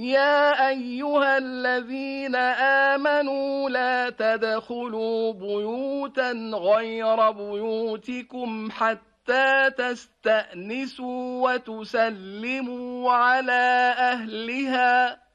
يا أيها الذين آمنوا لا تدخلوا بيوتا غير بيوتكم حتى تستأنسوا وتسلموا على أهلها